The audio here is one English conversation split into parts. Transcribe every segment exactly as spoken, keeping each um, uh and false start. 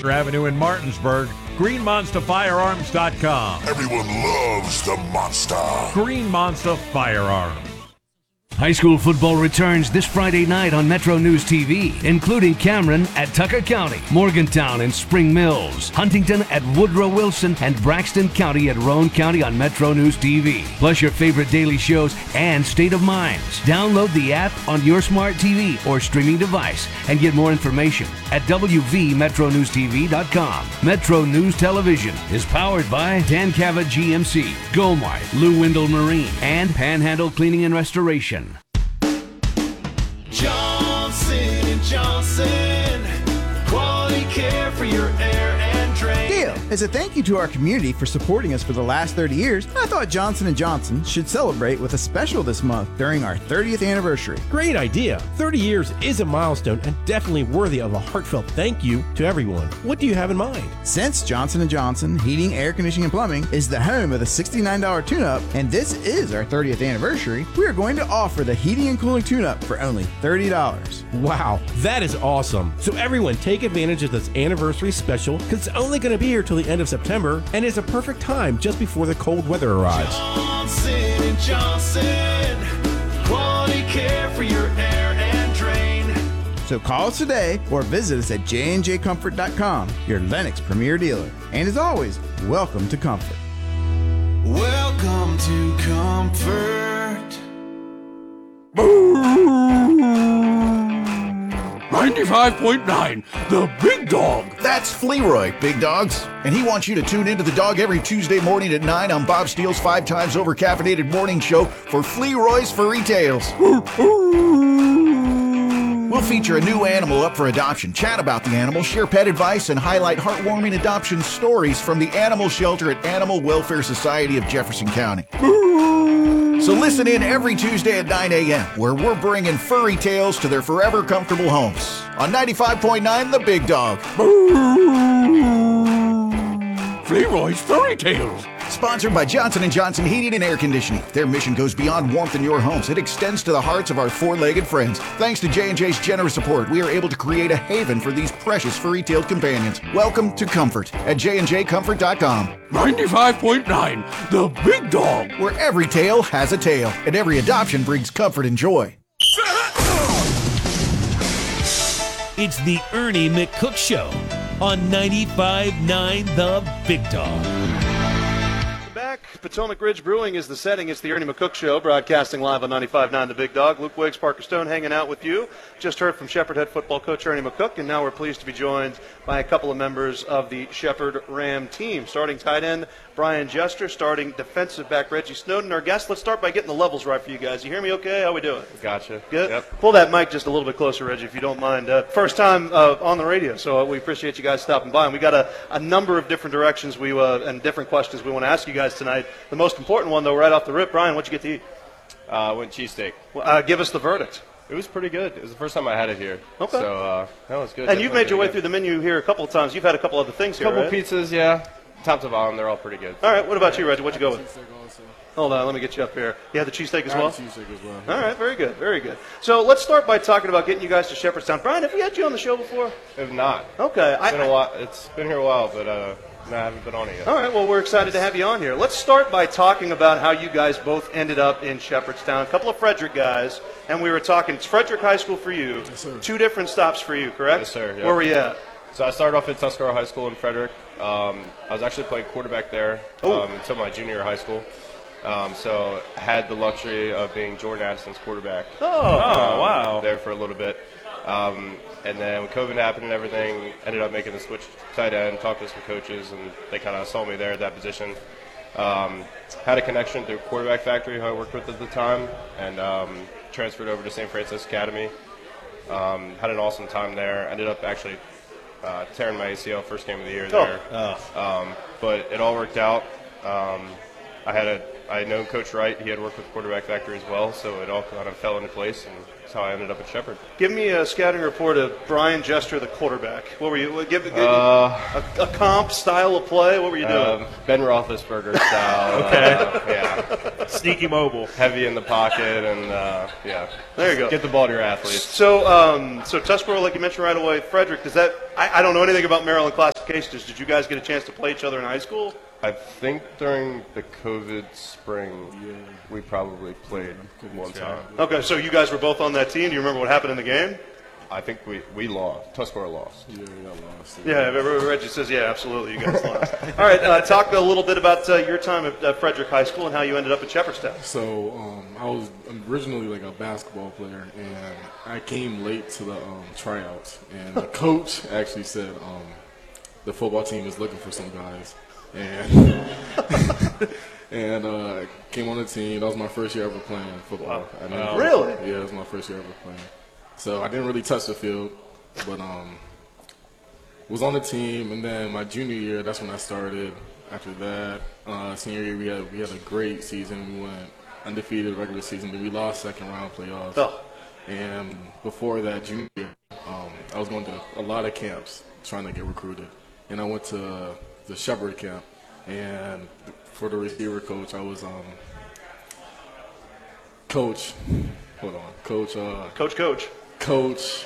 Avenue in Martinsburg. Green Monster Firearms dot com. Everyone loves the monster. Green Monster Firearms. High school football returns this Friday night on Metro News T V, including Cameron at Tucker County, Morgantown and Spring Mills, Huntington at Woodrow Wilson, and Braxton County at Roane County on Metro News T V. Plus your favorite daily shows and State of Minds. Download the app on your smart T V or streaming device and get more information at W V Metro News T V dot com. Metro News Television is powered by Dan Cava G M C, Gomart, Lou Windle Marine, and Panhandle Cleaning and Restoration. Johnson and Johnson, quality care for your air and drain. Gail, as a thank you to our community for supporting us for the last thirty years, I thought Johnson and Johnson should celebrate with a special this month during our thirtieth anniversary. Great idea. thirty years is a milestone and definitely worthy of a heartfelt thank you to everyone. What do you have in mind? Since Johnson and Johnson Heating, Air Conditioning, and Plumbing is the home of the sixty-nine dollars tune-up, and this is our thirtieth anniversary, we are going to offer the heating and cooling tune-up for only thirty dollars. Wow, that is awesome. So everyone take advantage of this anniversary special because it's only going to be here till the end of September and is a perfect time just before the cold weather arrives. Johnson and Johnson, quality care for your air and drain. So call us today or visit us at J and J Comfort dot com, your Lennox premier dealer. And as always, welcome to Comfort. Welcome to Comfort. ninety-five point nine, the Big Dog. That's Fleroy, Big Dogs. And he wants you to tune into the dog every Tuesday morning at nine on Bob Steele's five times over caffeinated morning show for Fleroy's Furry Tales. We'll feature a new animal up for adoption, chat about the animal, share pet advice, and highlight heartwarming adoption stories from the animal shelter at Animal Welfare Society of Jefferson County. So listen in every Tuesday at nine a.m. where we're bringing furry tales to their forever comfortable homes. On ninety-five point nine, The Big Dog. Fleroy's Furry Tales. Sponsored by Johnson and Johnson Heating and Air Conditioning. Their mission goes beyond warmth in your homes. It extends to the hearts of our four-legged friends. Thanks to J and J's generous support, we are able to create a haven for these precious furry-tailed companions. Welcome to Comfort at J and J Comfort dot com. ninety-five point nine, The Big Dog. Where every tale has a tale, and every adoption brings comfort and joy. It's the Ernie McCook Show on ninety-five point nine The Big Dog. Back, Potomac Ridge Brewing is the setting. It's the Ernie McCook Show, broadcasting live on ninety-five point nine The Big Dog. Luke Wiggs, Parker Stone hanging out with you. Just heard from Shepherd head football coach Ernie McCook, and now we're pleased to be joined by a couple of members of the Shepherd Ram team. Starting tight end Brian Jester, starting defensive back Reggie Snowden. Our guest, let's start by getting the levels right for you guys. You hear me okay? How we doing? Gotcha. Good? Yep. Pull that mic just a little bit closer, Reggie, if you don't mind. Uh, first time uh, on the radio, so uh, we appreciate you guys stopping by. And we got a, a number of different directions we uh, and different questions we want to ask you guys tonight. The most important one, though, right off the rip, Brian, what'd you get to eat? Uh, I went cheesesteak. Well, uh, give us the verdict. It was pretty good. It was the first time I had it here. Okay. So, uh, that was good. And you've made your way good. through the menu here a couple of times. You've had a couple other things here, couple right? pizzas, yeah. Top to bottom, they're all pretty good. All right, what about you, Reggie? What'd you go with? Hold on, let me get you up here. You had the cheesesteak as well? cheesesteak as well. All right, very good, very good. So let's start by talking about getting you guys to Shepherdstown. Brian, have we had you on the show before? If not. Okay. It's I, been a while. It's been here a while, but uh, no, I haven't been on it yet. All right, well, we're excited to have you on here. Let's start by talking about how you guys both ended up in Shepherdstown. A couple of Frederick guys, and we were talking, it's Frederick High School for you. Yes, sir. Two different stops for you, correct? Yes, sir. Yep. Where were you at? So I started off at Tuscarora High School in Frederick. Um, I was actually playing quarterback there um, until my junior year of high school. Um, so I had the luxury of being Jordan Addison's quarterback. Oh, oh wow. There for a little bit. Um, and then when COVID happened and everything, ended up making the switch to tight end, talked to some coaches, and they kind of saw me there at that position. Um, had a connection through Quarterback Factory, who I worked with at the time, and um, transferred over to Saint Francis Academy. Um, had an awesome time there. Ended up actually uh, tearing my A C L first game of the year there. Oh. Oh. Um, but it all worked out. Um, I had a I had known Coach Wright. He had worked with Quarterback Factory as well, so it all kind of fell into place, and that's how I ended up at Shepherd. Give me a scouting report of Brian Jester, the quarterback. What were you? Give, give Uh, a, a comp style of play. What were you doing? Um, Ben Roethlisberger style. Okay. Uh, yeah. Sneaky mobile. Heavy in the pocket, and uh, yeah. There you go. Get the ball to your athletes. So, um, so Tuscarora, like you mentioned right away, Frederick. Does that? I, I don't know anything about Maryland Class the case, did you guys get a chance to play each other in high school? I think during the COVID spring, yeah. we probably played one time. Okay, so you guys were both on that team. Do you remember what happened in the game? I think we, we lost. Tuscarora lost. Yeah, we got lost. Yeah, Reggie says, yeah, absolutely, you guys lost. All right, uh, talk a little bit about uh, your time at uh, Frederick High School and how you ended up at Shepherdstown. So um, I was originally like a basketball player, and I came late to the um, tryouts, and the coach actually said um, the football team is looking for some guys. And and uh, came on the team. That was my first year ever playing football. I wow. Really? Yeah, it was my first year ever playing. So I didn't really touch the field, but um, was on the team. And then my junior year, that's when I started. After that, uh, senior year, we had we had a great season. We went undefeated regular season, but we lost second round playoffs. Oh. And before that, junior year, um, I was going to a lot of camps trying to get recruited, and I went to the Shepherd camp, and for the receiver coach, I was um, coach. Hold on, coach. Uh, coach, coach, coach.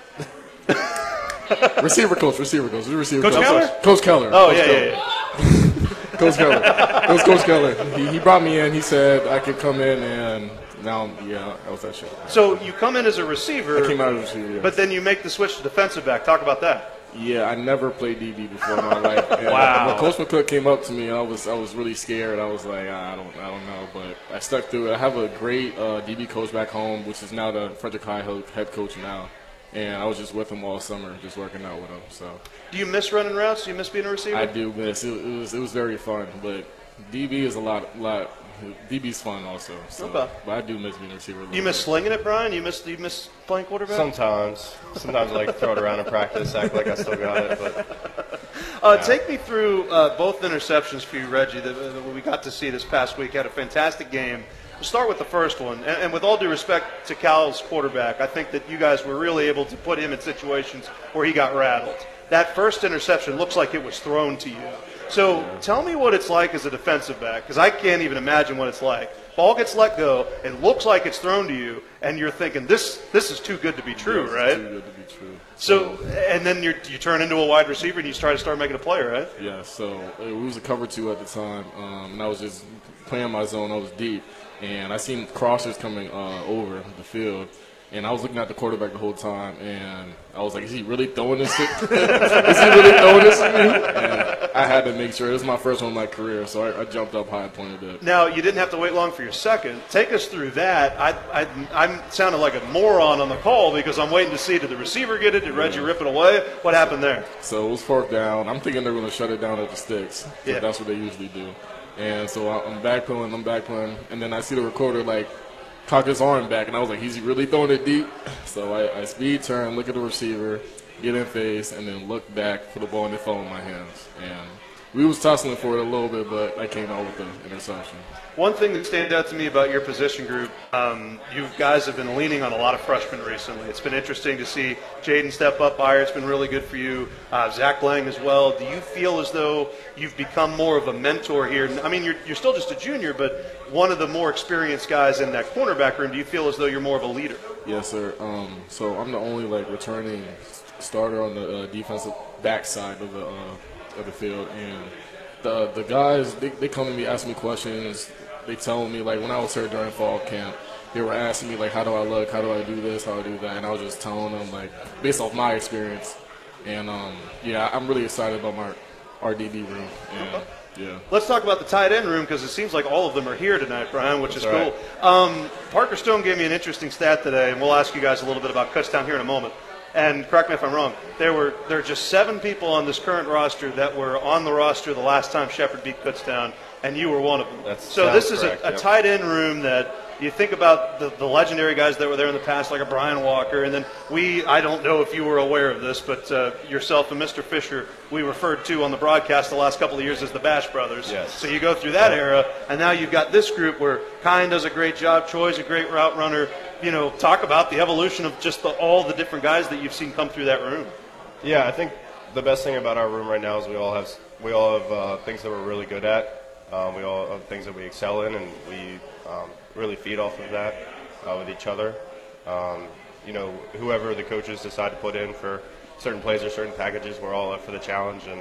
receiver coach, receiver coach, receiver coach. Coach coach. Keller. Coach Keller. Oh coach yeah, Keller. yeah, yeah. Coach Keller. It was Coach Keller. He, he brought me in. He said I could come in, and now, yeah, that was that shit. So you come in as a receiver. I came out as a receiver, yeah. But then you make the switch to defensive back. Talk about that. Yeah, I never played D B before in my life. And wow. When Coach McCook came up to me, I was I was really scared. I was like, I don't I don't know, but I stuck through it. I have a great uh, D B coach back home, which is now the Frederick High head coach now, and I was just with him all summer, just working out with him. So. Do you miss running routes? Do you miss being a receiver? I do miss. It, it was it was very fun, but D B is a lot lot. D B's fun also. So, okay. But I do miss being a receiver. A you miss bit. slinging it, Brian? You miss do you miss playing quarterback? Sometimes. Sometimes I like to throw it around in practice, act like I still got it. But uh, yeah. Take me through uh, both interceptions for you, Reggie, that, that we got to see this past week. Had a fantastic game. We'll start with the first one. And, and with all due respect to Cal's quarterback, I think that you guys were really able to put him in situations where he got rattled. That first interception looks like it was thrown to you. So yeah. Tell me what it's like as a defensive back, because I can't even imagine what it's like. Ball gets let go, it looks like it's thrown to you, and you're thinking, this this is too good to be true, yes, right? Too good to be true. So, and then you you turn into a wide receiver and you try to start making a play, right? Yeah, so it was a cover two at the time, um, and I was just playing my zone. I was deep, and I seen crossers coming uh, over the field. And I was looking at the quarterback the whole time, and I was like, is he really throwing this? Is he really throwing this at me? And I had to make sure. It was my first one in my career, so I, I jumped up high and pointed it. Now, you didn't have to wait long for your second. Take us through that. I, I, I'm sounding like a moron on the call because I'm waiting to see, did the receiver get it? Did Reggie yeah. rip it away? What happened there? So it was fourth down. I'm thinking they're going to shut it down at the sticks. Yeah. That's what they usually do. And so I'm backpedaling, I'm backpedaling, and then I see the recorder, like, cock his arm back, and I was like, he's really throwing it deep. So I, I speed turn, look at the receiver, get in face, and then look back for the ball, and it fell in my hands. And we was tussling for it a little bit, but I came out with the interception. One thing that stands out to me about your position group, um, you guys have been leaning on a lot of freshmen recently. It's been interesting to see Jaden step up higher. It's been really good for you. Uh, Zach Lang as well. Do you feel as though you've become more of a mentor here? I mean, you're, you're still just a junior, but one of the more experienced guys in that cornerback room. Do you feel as though you're more of a leader? Yes, sir. Um, so I'm the only like returning starter on the uh, defensive backside of the uh, of the field, and the the guys they, they come to me, ask me questions. They tell me, like, when I was here during fall camp, they were asking me, like, how do I look, how do I do this, how do I do that, and I was just telling them, like, based off my experience. And, um, yeah, I'm really excited about my R D B room. And, yeah. Let's talk about the tight end room because it seems like all of them are here tonight, Brian, which That's is right. cool. Um, Parker Stone gave me an interesting stat today, and we'll ask you guys a little bit about Kutztown here in a moment. And correct me if I'm wrong, there were there are just seven people on this current roster that were on the roster the last time Shepherd beat Kutztown, and you were one of them. That's so this is correct, a, a yep. tight end room that you think about the, the legendary guys that were there in the past, like a Brian Walker, and then we, I don't know if you were aware of this, but uh, yourself and Mister Fisher, we referred to on the broadcast the last couple of years as the Bash Brothers. Yes. So you go through that era, and now you've got this group where Kine does a great job, Troy's a great route runner. You know, talk about the evolution of just the, all the different guys that you've seen come through that room. Yeah, I think the best thing about our room right now is we all have we all have uh, things that we're really good at. Um, we all have things that we excel in, and we um, really feed off of that uh, with each other. Um, you know, whoever the coaches decide to put in for certain plays or certain packages, we're all up for the challenge, and